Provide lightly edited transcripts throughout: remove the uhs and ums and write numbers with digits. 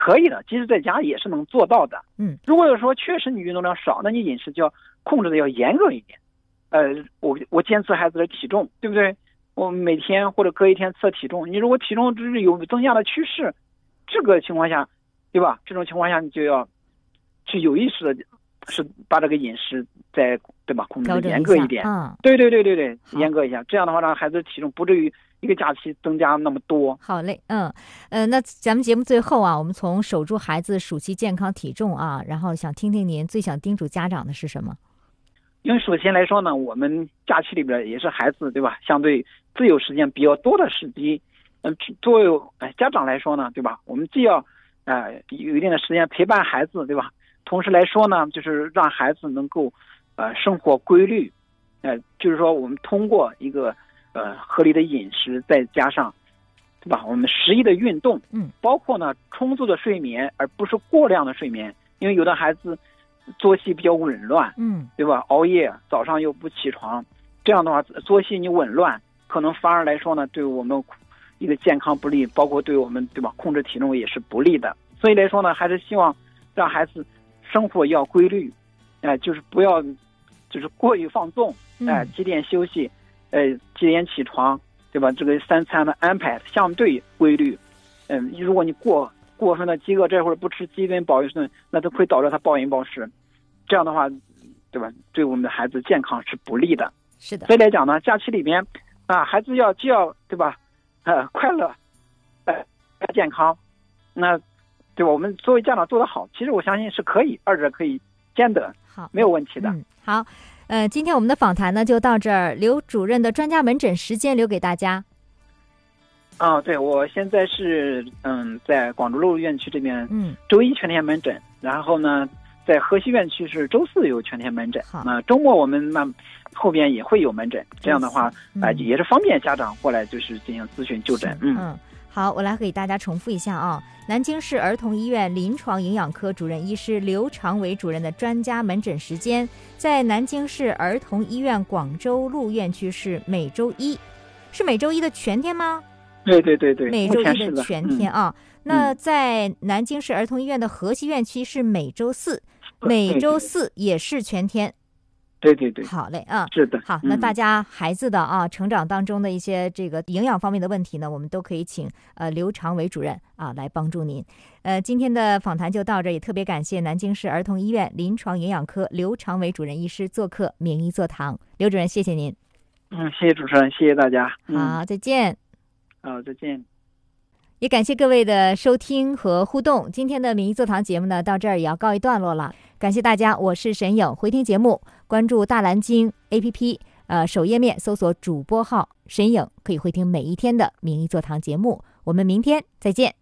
可以的，即使在家也是能做到的。如果说确实你运动量少，那你饮食就要控制的要严格一点。我监测孩子的体重，对不对？我每天或者隔一天测体重，你如果体重只是有增加的趋势，这个情况下，对吧？这种情况下你就要去有意识的是把这个饮食在，对吧，控制的严格一点。对，严格一下，这样的话让孩子的体重不至于一个假期增加那么多。 好嘞，那咱们节目最后啊，我们从守住孩子暑期健康体重啊，然后想听听您最想叮嘱家长的是什么？ 因为首先来说呢，我们假期里边也是孩子，对吧，相对自由时间比较多的时机。作为家长来说呢，对吧，我们既要有一定的时间陪伴孩子，对吧，同时来说呢，就是让孩子能够生活规律。就是说我们通过一个合理的饮食，再加上，对吧，我们适宜的运动，包括呢充足的睡眠，而不是过量的睡眠。因为有的孩子作息比较紊乱，对吧？熬夜，早上又不起床，这样的话作息你紊乱，可能反而来说呢，对我们一个健康不利，包括对我们，对吧，控制体重也是不利的。所以来说呢，还是希望让孩子生活要规律，就是不要就是过于放纵，几点休息，几点起床，对吧？这个三餐的安排相对规律。如果你过分的饥饿这会儿不吃基本饱饮，那都会导致他暴饮暴食，这样的话，对吧？对我们的孩子健康是不利的。 是的。 所以来讲呢，假期里边孩子既要对吧，快乐，健康，那对吧？我们作为家长做得好，其实我相信是可以，二者可以兼得， 好， 没有问题的。 好，今天我们的访谈呢就到这儿，刘主任的专家门诊时间留给大家。 对，我现在是在广州路院区这边，周一全天门诊，然后呢，在河西院区是周四有全天门诊。那周末我们后边也会有门诊，这样的话，也是方便家长过来就是进行咨询就诊。 好，我来给大家重复一下啊，南京市儿童医院临床营养科主任医师刘长伟主任的专家门诊时间，在南京市儿童医院广州路院区是每周一，是每周一的全天吗？ 对， 每周一的全天啊。那在南京市儿童医院的河西院区是每周四，每周四也是全天。 对， 好嘞啊， 是的。 好，那大家孩子的成长当中的一些这个营养方面的问题呢，我们都可以请刘长伟主任来帮助您。今天的访谈就到这，也特别感谢南京市儿童医院临床营养科刘长伟主任医师做客名医座堂。刘主任，谢谢您。 谢谢主持人，谢谢大家。 好，再见。 再见。 也感谢各位的收听和互动。今天的名医座堂节目呢，到这儿也要告一段落了。感谢大家，我是沈颖。回听节目，关注大蓝鲸 APP，首页面搜索主播号沈颖，可以回听每一天的名医座堂节目。我们明天再见。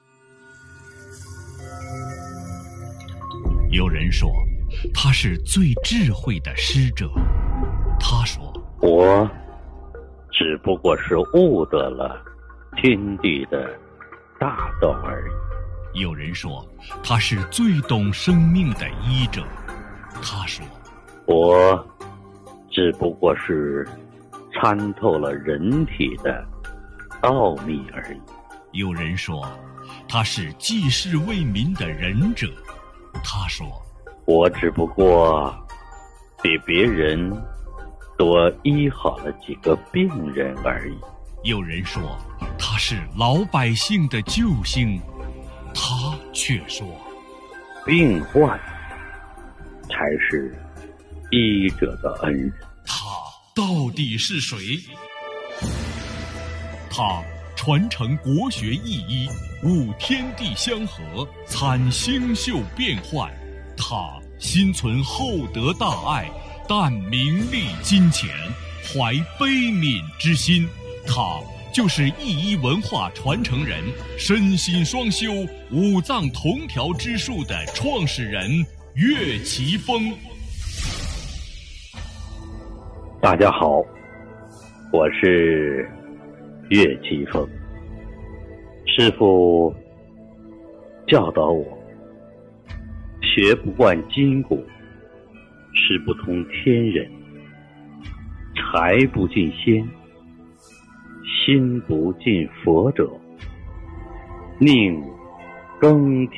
有人说他是最智慧的师者，他说我只不过是悟得了天地的大道而已。 有人说他是最懂生命的医者，他说我只不过是参透了人体的奥秘而已。 有人说他是济世为民的仁者，他说我只不过比别人多医好了几个病人而已。 有人说他是老百姓的救星，他却说病患才是医者的恩人。 他到底是谁？他传承国学意义，悟天地相合，参星宿变幻。他心存厚德大爱，淡名利金钱，怀悲悯之心。他就是义医文化传承人，身心双修，五脏同调之术的创始人岳奇峰。 大家好，我是岳奇峰。师父教导我，学不惯筋骨，识不通天人，财不进仙，心不进佛者，宁耕